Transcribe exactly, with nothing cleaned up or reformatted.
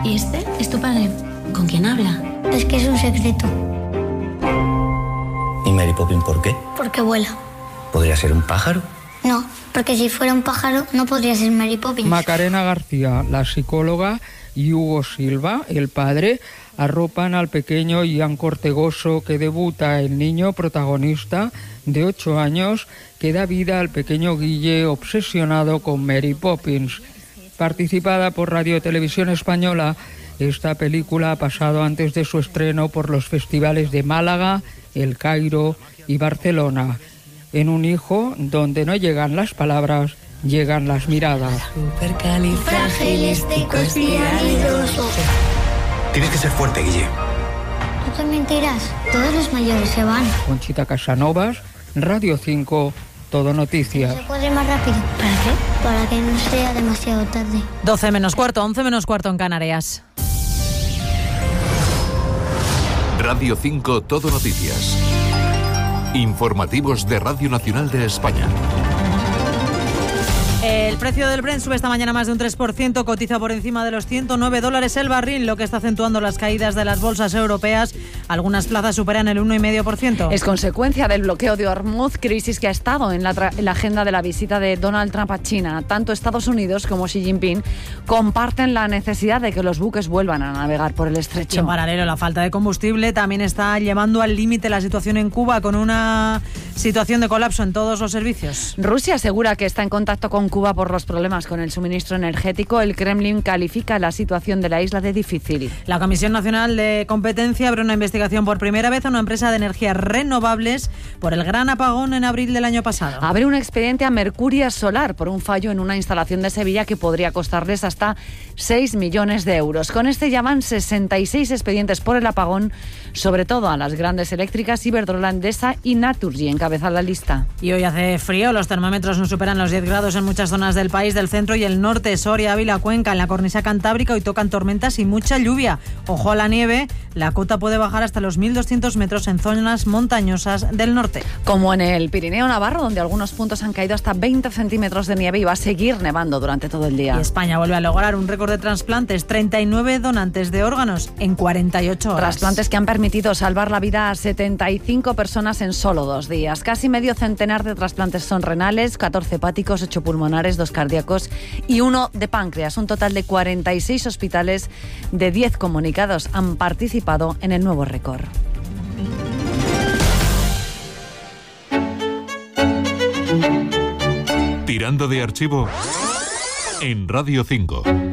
¿Y este? ¿Es tu padre? ¿Con quién habla? Es que es un secreto. ¿Y Mary Poppins por qué? Porque vuela. ¿Podría ser un pájaro? No, porque si fuera un pájaro no podría ser Mary Poppins. Macarena García, la psicóloga, y Hugo Silva, el padre, arropan al pequeño Ian Cortegoso, que debuta el niño protagonista de ocho años que da vida al pequeño Guille obsesionado con Mary Poppins. Participada por Radio Televisión Española, esta película ha pasado antes de su estreno por los festivales de Málaga, El Cairo y Barcelona. En un hijo donde no llegan las palabras, llegan las miradas. Tienes que ser fuerte, Guille. No te mentirás, todos los mayores se van. Conchita Casanovas, Radio cinco, Todo Noticias. ¿Se puede ir más rápido? ¿Para qué? Para que no sea demasiado tarde. doce menos cuarto, once menos cuarto en Canarias. Radio cinco, Todo Noticias. Informativos de Radio Nacional de España. El precio del Brent sube esta mañana más de un tres por ciento, cotiza por encima de los ciento nueve dólares el barril, lo que está acentuando las caídas de las bolsas europeas. Algunas plazas superan el uno coma cinco por ciento. Es consecuencia del bloqueo de Hormuz, crisis que ha estado en la, tra- en la agenda de la visita de Donald Trump a China. Tanto Estados Unidos como Xi Jinping comparten la necesidad de que los buques vuelvan a navegar por el estrecho. Y en paralelo, la falta de combustible también está llevando al límite la situación en Cuba, con una situación de colapso en todos los servicios. Rusia asegura que está en contacto con Cuba por los problemas con el suministro energético. El Kremlin califica la situación de la isla de difícil. La Comisión Nacional de Competencia abre una investigación por primera vez a una empresa de energías renovables por el gran apagón en abril del año pasado. Abre un expediente a Mercuria Solar por un fallo en una instalación de Sevilla que podría costarles hasta seis millones de euros. Con este llaman sesenta y seis expedientes por el apagón, sobre todo a las grandes eléctricas Iberdrola, Endesa y Naturgy, encabezan la lista. Y hoy hace frío, los termómetros no superan los diez grados en muchas zonas del país, del centro y el norte, Soria, Ávila, Cuenca, en la cornisa cantábrica hoy tocan tormentas y mucha lluvia. Ojo a la nieve, la cota puede bajar hasta los mil doscientos metros en zonas montañosas del norte. Como en el Pirineo Navarro, donde algunos puntos han caído hasta veinte centímetros de nieve y va a seguir nevando durante todo el día. Y España vuelve a lograr un récord de trasplantes, treinta y nueve donantes de órganos en cuarenta y ocho horas. Trasplantes que han permitido salvar la vida a setenta y cinco personas en solo dos días. Casi medio centenar de trasplantes son renales, catorce hepáticos, ocho pulmonares, dos cardíacos y uno de páncreas. Un total de cuarenta y seis hospitales de diez comunicados han participado en el nuevo récord. Tirando de archivo en Radio cinco.